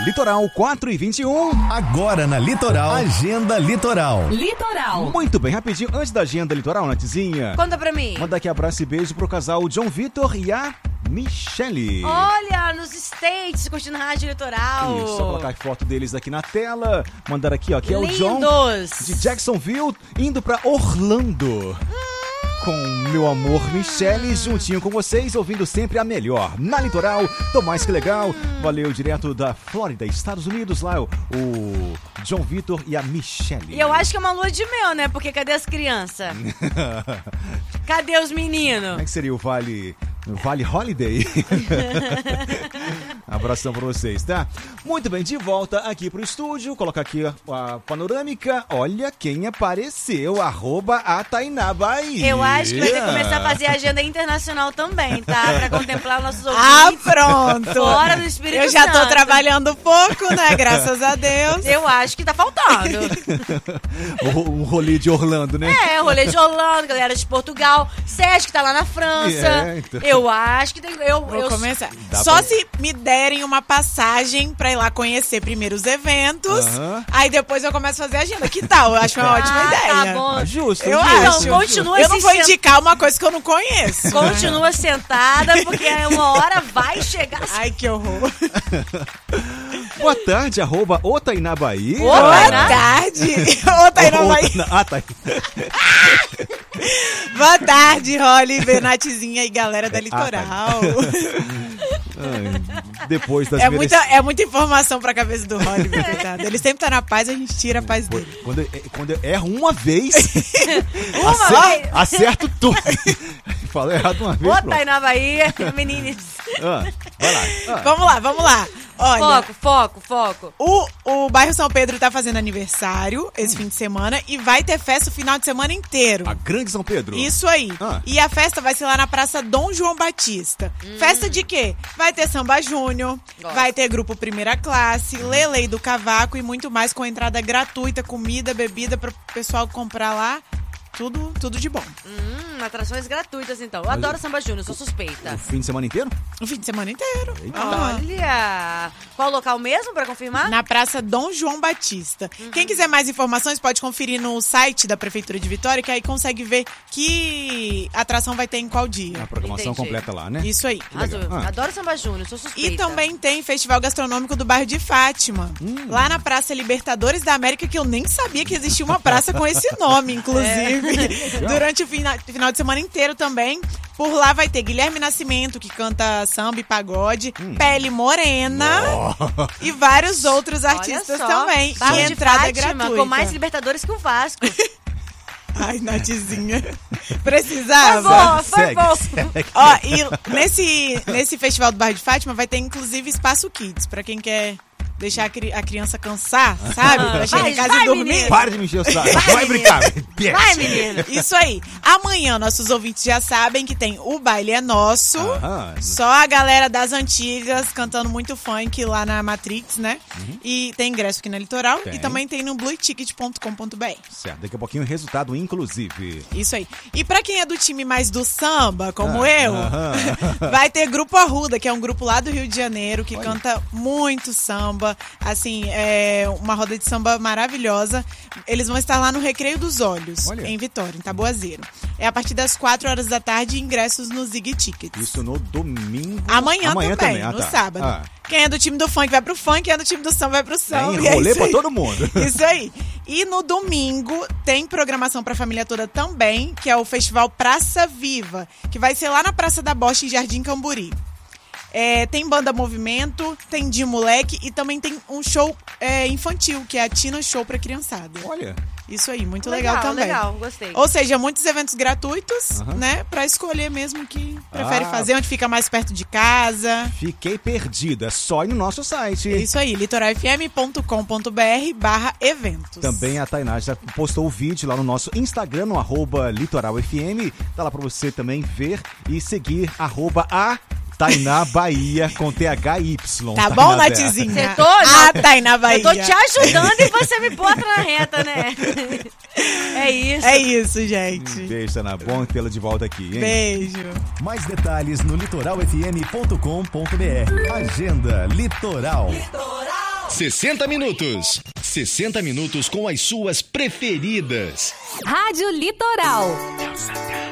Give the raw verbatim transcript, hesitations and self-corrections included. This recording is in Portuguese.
Litoral quatro e vinte e um. Agora na Litoral, Agenda Litoral. Litoral. Muito bem, rapidinho, antes da agenda litoral, Natizinha. Conta pra mim. Manda aqui abraço e beijo pro casal John Vitor e a Michele. Olha, nos States, curtindo a Rádio Litoral. Isso, só colocar a foto deles aqui na tela. Mandar aqui, ó, que é o John Lindos. de Jacksonville, indo pra Orlando. Com meu amor Michele, juntinho com vocês, ouvindo sempre a melhor. Na Litoral, tô mais que legal. Valeu, direto da Flórida, Estados Unidos, lá o, o John Vitor e a Michele. E eu acho que é uma lua de mel, né? Porque cadê as crianças? Cadê os meninos? Como é que seria o Vale... Vale Holiday. Abração pra vocês, tá? Muito bem, de volta aqui pro estúdio. Coloca aqui a, a panorâmica. Olha quem apareceu. Arroba a Tainá Bahia. Eu acho que vai ter que começar a fazer agenda internacional também, tá? Pra contemplar nossos Ah, ouvintes. pronto. Fora do Espírito Eu já tô Santo. trabalhando pouco, né? Graças a Deus. Eu acho que tá faltando. o, o rolê de Orlando, né? É, rolê de Holanda, galera de Portugal. Sérgio que tá lá na França. É, então. Eu acho que tem... Eu, Vou eu, começar. Dá Só pra- se me derem uma passagem pra ir lá conhecer primeiro os eventos. Aham. Aí depois eu começo a fazer agenda. Que tal? Eu acho uma ótima Ah, ideia. tá bom. Ah, justo, Eu justo, acho. Então, justo. continua Eu não vou se sent- indicar uma coisa que eu não conheço. Continua sentada, porque uma hora vai chegar. Ai, que horror. Boa tarde, arroba o Tainá Bahia. Ô, Boa Tainá. tarde. Ô, Tainá Ô, Bahia. Tainá- Ah, tá. Boa tarde, Holly, Benatizinha e galera da Litoral. Ai, depois das É merec- muita, é muita informação pra cabeça do Holly, meu coitado. Ele sempre tá na paz, a gente tira a paz dele. Quando, eu- quando eu erro uma vez, Uma acer- vez. acerto tudo. Falo errado uma vez, Ô, pronto. Tainá Bahia, meninas. Ah, vai lá. Ah. Vamos lá, vamos lá. Olha, Foco, foco, foco. o, o bairro São Pedro tá fazendo aniversário esse fim de semana e vai ter festa o final de semana inteiro. A Grande São Pedro. Isso aí. Ah. E a festa vai ser lá na Praça Dom João Batista. Festa de quê? Vai ter samba júnior, Gosto. vai ter grupo Primeira Classe, Lelei do Cavaco e muito mais com entrada gratuita, comida, bebida para o pessoal comprar lá. Tudo, tudo de bom. Hum, atrações gratuitas, então. Eu adoro samba júnior, sou suspeita. O fim de semana inteiro? O fim de semana inteiro. Eita. Aham. Olha! Qual o local mesmo, pra confirmar? Na Praça Dom João Batista. Uhum. Quem quiser mais informações pode conferir no site da Prefeitura de Vitória, que aí consegue ver que atração vai ter em qual dia. A programação Entendi. completa lá, né? Isso aí. Arrasou. legal. Ah. Adoro samba júnior, sou suspeita. E também tem Festival Gastronômico do Bairro de Fátima. Lá na Praça Libertadores da América, que eu nem sabia que existia uma praça com esse nome, inclusive. Durante o fina- final de semana inteiro também. Por lá vai ter Guilherme Nascimento, que canta samba e pagode, Pele Morena e vários outros Olha artistas só, também. Bairro E de entrada Fátima, gratuita. com mais Libertadores que o Vasco. Ai, Natizinha. Foi Precisava. bom, foi Segue, bom. segue. Ó, e nesse, nesse Festival do Bairro de Fátima vai ter inclusive espaço kids, pra quem quer deixar a, cri- a criança cansar, sabe? Pra chegar Vai, em casa vai, e dormir. menino. Para de me encher o saco. Vai, Vai brincar. menino. Vai, menina. Isso aí. Amanhã, nossos ouvintes já sabem que tem O Baile é Nosso. Aham. Só a galera das antigas cantando muito funk lá na Matrix, né? E tem ingresso aqui na Litoral. Tem. E também tem no blue ticket ponto com ponto b r. Certo, daqui a pouquinho o resultado, inclusive. Isso aí. E pra quem é do time mais do samba, como Ah, eu, aham. vai ter Grupo Arruda, que é um grupo lá do Rio de Janeiro, que Olha. canta muito samba. Assim, é uma roda de samba maravilhosa. Eles vão estar lá no Recreio dos Olhos, Olha. em Vitória, em Taboazeiro. É a partir das quatro horas da tarde, ingressos no Zig Tickets. Isso no domingo. Amanhã, também, Ah, no tá. sábado. Ah. Quem é do time do funk vai pro funk, quem é do time do samba vai pro samba. Tem E é rolê isso pra aí. todo mundo. Isso aí. E no domingo tem programação pra família toda também, que é o Festival Praça Viva, que vai ser lá na Praça da Bocha, em Jardim Camburi. É, tem banda movimento, tem de moleque e também tem um show é, infantil, que é a Tina Show pra criançada. Olha. Isso aí, muito legal, Legal, também. legal, gostei. Ou seja, muitos eventos gratuitos, Aham. né? Pra escolher mesmo o que prefere Ah. fazer, onde fica mais perto de casa. Fiquei perdido. É só ir no nosso site. Isso aí, litoralfm ponto com ponto b r barra eventos. Também a Tainá já postou o vídeo lá no nosso Instagram, no arroba litoralfm. Tá lá pra você também ver e seguir arroba a Tainá Bahia com T H Y. Tá bom, Tainá Natizinha? Acertou? Ah, Tainá Bahia. Eu tô te ajudando e você me bota na reta, né? É isso. É isso, gente. Beijo, Tainá. Bom tê-la de volta aqui, hein? Beijo. Mais detalhes no litoralfm ponto com ponto b r. Agenda Litoral. Litoral. sessenta minutos. sessenta minutos com as suas preferidas. Rádio Litoral.